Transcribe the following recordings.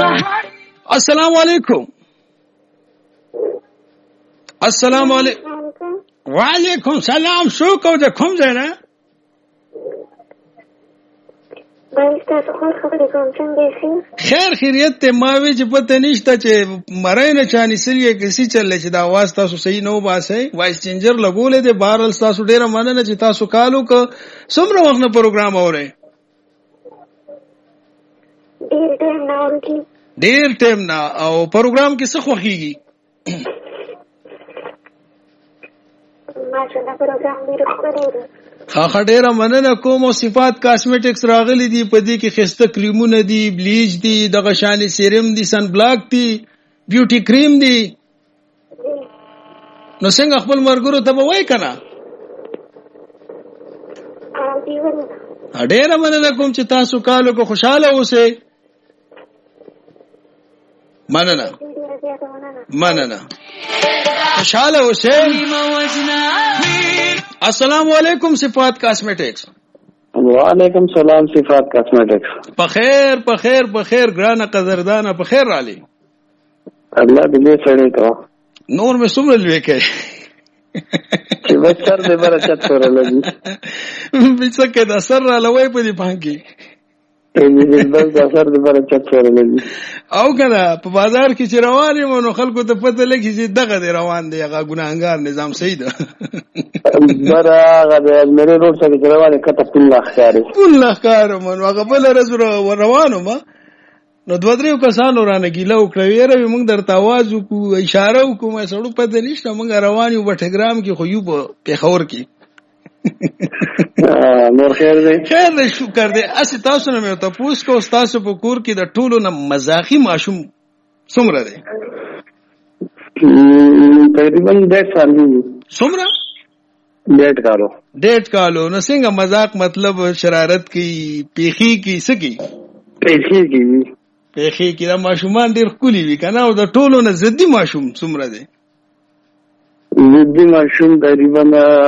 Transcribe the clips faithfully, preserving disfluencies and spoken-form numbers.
السلام علیکم. السلام علیکم. وعلیکم سلام. شو کو د کوم ځای نه؟ خیر خیریت ته. ما وی چې پته نشته چې مړای نه چانی سریه کسی چلې چې دا आवाज تاسو صحیح نه وباسي. وایس چینجر لګولې ده. بهرل تاسو ډیره مننه چې تاسو کالو ک څومره وخت نه پروګرام اورئ؟ ډیر ټیم نه اورئ. ډیر ټیم نه. او پروګرام کې څه خوخيږي؟ ماشاءالله پروګرام ډیر ښکلی دی. خاخه ډیره مننه کوم. او صفات کاسمیټکس راغلي دي په دې کې خسته کریمونه دي، بلیچ دي، دغه شان سیرم دي، سن بلاک دي، بیوټي کریم دي. نو څنګه خپل مرګرو ته به وای کنه؟ ډیره مننه کوم چې تاسو کالو کو خوشاله اوسئ. مننه مننه خوشاله اوسئ. السلام علیکم صفات کاسمیټکس. وعلیکم سلام صفات کاسمیټکس. بخیر بخیر بخیر ګرانه قدردانه بخیر رالی. الله دې سړی ته نور مې څومره لوي کوي چې بچر دې بره چت سره لګي بيڅ کې دا سر را لوي په دې پانګي دې بس دا سر دې بره چت سره لګي. او کنه په بازار کې چې روان یم نو خلکو ته پته لګي چې دغه دی روان دی. هغه ګناهګار نظام صحیح ده. بره هغه مېره روډ څخه چې روانه کته پول لخاره پول لخاره مون هغه بل رزو روانو ما نو دوه درې کسانو رانه ګیله وکړه. ویره موږ درته आवाज وکړو، اشاره وکړو. مې سړو پته نشته. موږ روان یو په ټلګرام کې خو یو په پیښور کې. نور خیر دی. خیر دی شکر دی. اسی تاسو نه مې ته پوښ کو تاسو په کور کې د ټولو نه مزاحي ماشوم څومره دی؟ تقریبا ډېر سال دی. څومره؟ ډېر کالو. ډېر کالو. نو څنګه مذاق مطلب شرارت کی پیخي کی سکی؟ پیخي کی پیخي کی. دا ماشومان ډېر ښکلي وي کنه. او د ټولو نه ضدي ماشوم څومره دی؟ ضدي ماشوم تقریبا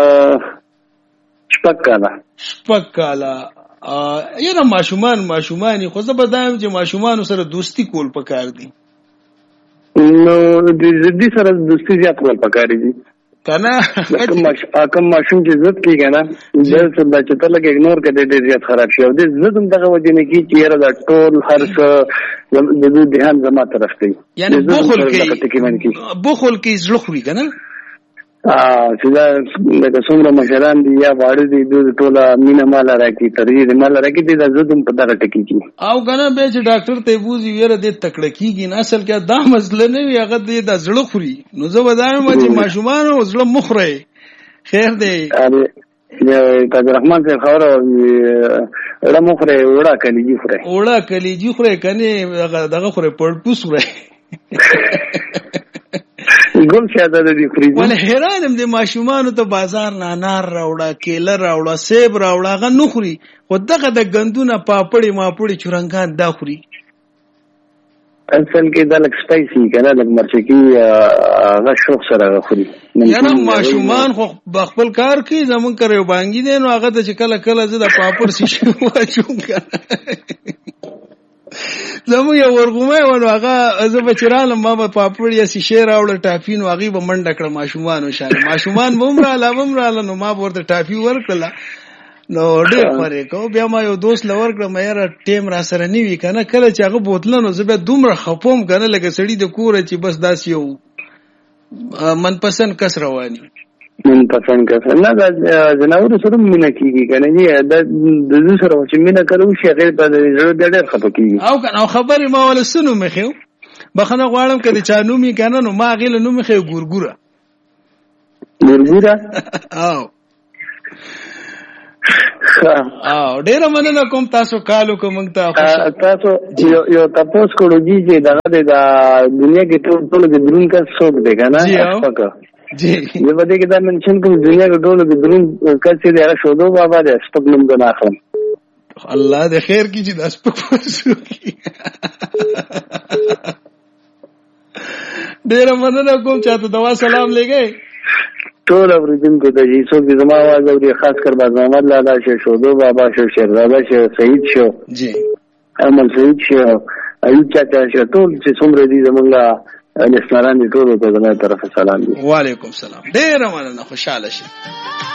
شپږ کاله. شپږ کاله. یاره ماشومان ماشومانی خو زه به دا یم چې ماشومانو سره دوستی کول پکار دي. نو د ضدي سره دوستی زیات کول پکار دي کنه. کوم ماشوم چې ضد کوي کنه د څه د چې ته لګ اګنور کړي ډېر زیات خراب شي. او د ضد هم دغه وجه نه کی چې یاره دا ټول هر څه د دې ذهن زما طرف دی. یعنی بخل کوي بخل کوي زړه خوري کنه. چې دا لکه څومره مشران دي یا واړه دي دوی ټوله مینه مال راکړي ترجیح مال راکړي د زدم په دغه ټکی کې. او کنه به چې ډاکټر ته بوزي ویره دې تکړه کیږي نه. اصل کې دا مسله نه وي. هغه دې د زړه خوري. نو زه ودایم چې ماشومان او زړه مخره. خیر دی. اره تاج رحمان صاحب خبره وړه مخره وړه کلیجی خره وړه کلیجی خره کنه دغه خره پړپوس خره ګل شاده دې خوري. ول حیرانم دې ماشومان ته بازار نه انار راوړه، کیله راوړه، سیب راوړه. هغه نه خوري. خو دغه د غندونه پاپړې ماپړې چورنګان دا خوري. اصل کې دا لک سپایسي کنه لک مرچکی هغه شوق سره خوري. یاره ماشومان خو خپل کار کوي. زمون کړو بانګي دي نو هغه ته چې کله کله زه د پاپړ سي واچوم کنه. زمو یو ورغمه ونه هغه زه بچرالم ما په پاپړ یا شیشه راوړل ټافي نو هغه به منډه کړ ماشومان وشاله. ماشومان بومره لا بومره نو ما ورته ټافي ورکړه. نو ډېر پرې کو. بیا ما یو دوست لور کړ مې را ټیم را سره نیوي کنه. کله چې هغه بوتل نو زه به دومره خپوم کنه لکه سړی د کور چې بس داس یو منپسند کس رواني. منپسند کس نه دا جناور سره مینه کیږي کنه. نه دا د دې سره چې مینه کوي شي غیر په دې ډېر خپه کیږي. او کنه خبرې ما ول سنو مخیو بخنه غواړم کله چا نو می کنه نو ما غیله نو مخیو ګورګوره ګورګوره. او او ډیر مننه کوم تاسو کالو کوم ته تاسو یو تاسو کوړو جی چې دا د دنیا کې ټول ټول د درون کا څوک دی کنه اشفاق جی یہ بده کې دا منشن کوم دنیا کې ټول د درون کڅ دی هغه شودو بابا د اشفاق نوم د اخلم. الله دې خیر کړي چې د اشفاق پرسو ډیر مننه کوم چاته دوا سلام لګي ټول اوریدونکو ته چې څوک د زما आवाज اوري خاص کر باز محمد لالا شه شودو بابا شه شهزاده شه سعید شو جی امل سعید شو ایوب چاچا شه ټول چې څومره دي زمونږ لسناران دي ټولو ته زما طرفه سلام دي. وعلیکم سلام. ډېره مننه، خوشحاله شئ.